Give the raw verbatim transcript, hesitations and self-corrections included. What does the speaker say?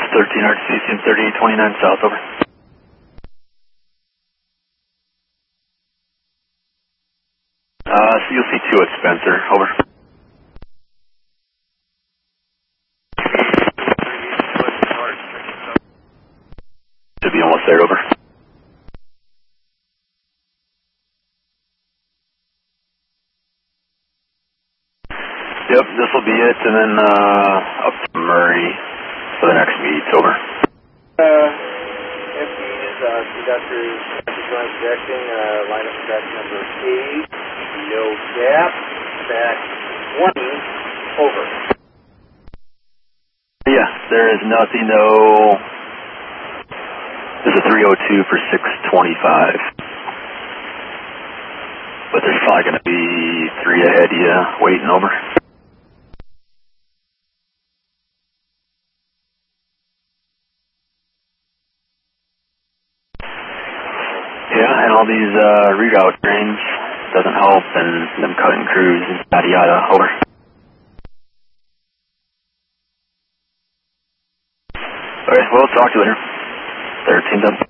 thirteen R T C, C M thirty-eight twenty-nine south, over. Uh, C O C two at Spencer, over. Should be almost there, over. Yep, this will be it, and then uh, up to Murray for the next meet, over. Uh, M P is uh, conductor, joint projection, uh, line of projection number eight, no gap, back twenty, over. Yeah, there is nothing, though. This is three oh two for six twenty-five. But there's probably going to be three ahead of you, waiting, over. Yeah, and all these uh, reroute trains doesn't help, and them cutting crews and yada yada, over. Okay, well, talk to you later. thirteen done.